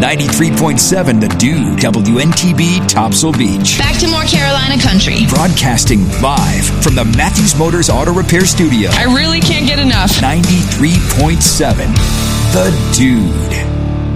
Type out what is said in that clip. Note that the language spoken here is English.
93.7 The Dude, WNTB, Topsail Beach. Back to more Carolina country. Broadcasting live from the Matthews Motors Auto Repair Studio. I really can't get enough. 93.7 The Dude.